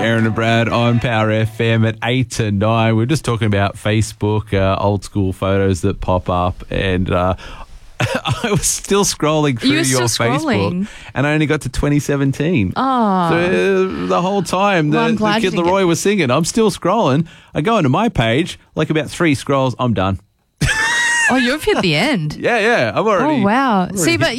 Aaron and Brad on Power FM at 8 to 9. We're just talking about Facebook, old school photos that pop up, and I was still scrolling through your Facebook, and I only got to 2017. Oh. So the whole time the Kid Leroy was singing, I'm still scrolling. I go into my page, like about 3 scrolls, I'm done. Oh, you've hit the end. Yeah. I've already. Oh, wow. See, but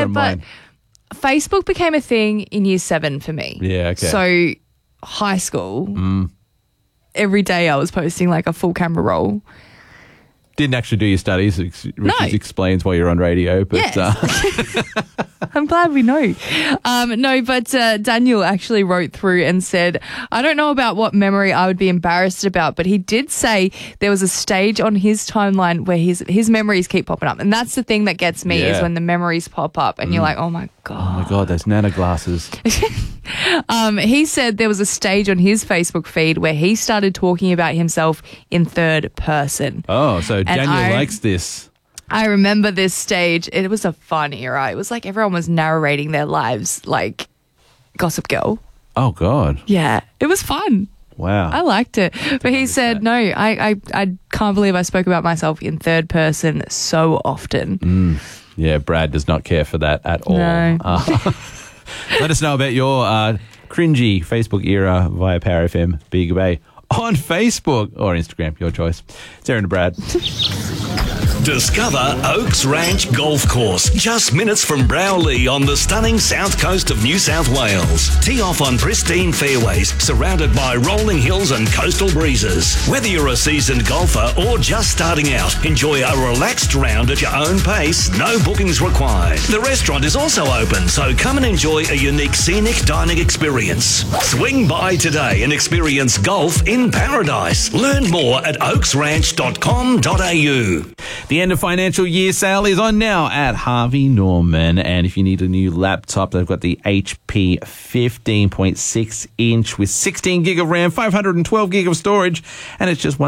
Facebook became a thing in year 7 for me. Yeah, okay. So high school, every day I was posting like a full camera roll. Didn't actually do your studies, which explains why you're on radio. But yes. I'm glad we know. But Daniel actually wrote through and said, I don't know about what memory I would be embarrassed about, but he did say there was a stage on his timeline where his memories keep popping up. And that's the thing that gets me is when the memories pop up and you're like, oh my God. Oh my God, those nano glasses. He said there was a stage on his Facebook feed where he started talking about himself in third person. Oh, so Daniel likes this. I remember this stage. It was a fun era. It was like everyone was narrating their lives like Gossip Girl. Oh, God. Yeah. It was fun. Wow. I liked it. But he said, no, I can't believe I spoke about myself in third person so often. Yeah, Brad does not care for that at all. No. Let us know about your cringy Facebook era via Power FM Bega Bay on Facebook or Instagram, your choice. It's Aaron and Brad. Discover Oaks Ranch Golf Course, just minutes from Browley on the stunning south coast of New South Wales. Tee off on pristine fairways, surrounded by rolling hills and coastal breezes. Whether you're a seasoned golfer or just starting out, enjoy a relaxed round at your own pace, no bookings required. The restaurant is also open, so come and enjoy a unique scenic dining experience. Swing by today and experience golf in paradise. Learn more at oaksranch.com.au. The end of financial year sale is on now at Harvey Norman, and if you need a new laptop, they've got the HP 15.6 inch with 16 gig of RAM, 512 gig of storage, and it's just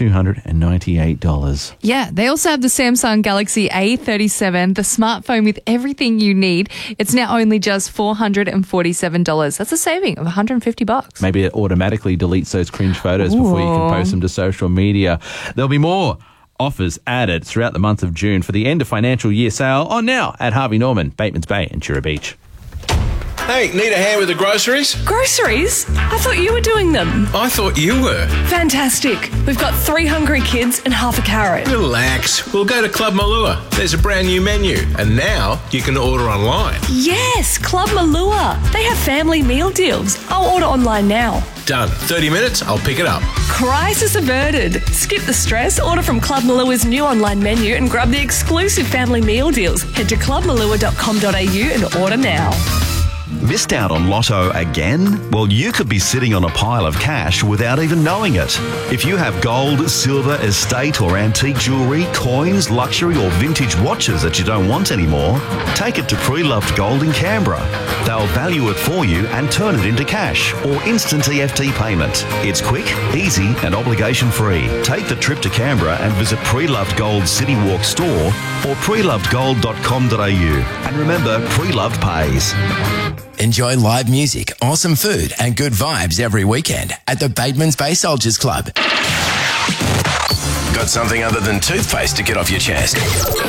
$1,298. Yeah, they also have the Samsung Galaxy A37, the smartphone with everything you need. It's now only just $447. That's a saving of $150. Maybe it automatically deletes those cringe photos before you can post them to social media. There'll be more offers added throughout the month of June for the end of financial year sale on now at Harvey Norman, Batemans Bay and Chura Beach. Hey, need a hand with the groceries? Groceries? I thought you were doing them. I thought you were. Fantastic. We've got 3 hungry kids and half a carrot. Relax. We'll go to Club Malua. There's a brand new menu. And now you can order online. Yes, Club Malua. They have family meal deals. I'll order online now. Done. 30 minutes, I'll pick it up. Crisis averted. Skip the stress, order from Club Malua's new online menu and grab the exclusive family meal deals. Head to clubmalua.com.au and order now. Missed out on Lotto again? Well, you could be sitting on a pile of cash without even knowing it. If you have gold, silver, estate or antique jewellery, coins, luxury or vintage watches that you don't want anymore, take it to Pre-Loved Gold in Canberra. They'll value it for you and turn it into cash or instant EFT payment. It's quick, easy and obligation free. Take the trip to Canberra and visit Pre-Loved Gold City Walk store or prelovedgold.com.au. And remember, Pre-Loved pays. Enjoy live music, awesome food and good vibes every weekend at the Batemans Bay Soldiers Club. Got something other than toothpaste to get off your chest?